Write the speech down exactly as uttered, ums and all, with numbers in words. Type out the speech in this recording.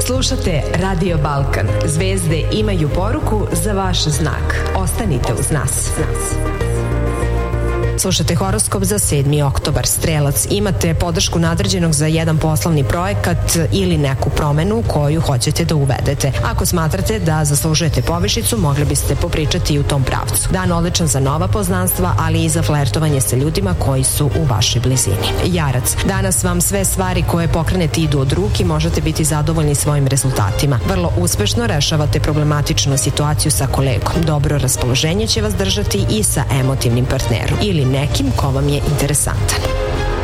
Slušate Radio Balkan. Zvezde imaju poruku za vaš znak. Ostanite uz nas. Slušate horoskop za sedmi oktobar. Strelac, imate podršku nadređenog za jedan poslovni projekat ili neku promenu koju hoćete da uvedete. Ako smatrate da zaslužujete povišicu, mogli biste popričati i u tom pravcu. Dan odličan za nova poznanstva, ali i za flertovanje sa ljudima koji su u vašoj blizini. Jarac, danas vam sve stvari koje pokrenete idu od ruki, možete biti zadovoljni svojim rezultatima. Vrlo uspešno rešavate problematičnu situaciju sa kolegom. Dobro raspoloženje će vas držati i sa emotivnim partnerom ili nekim ko vam je interesantan.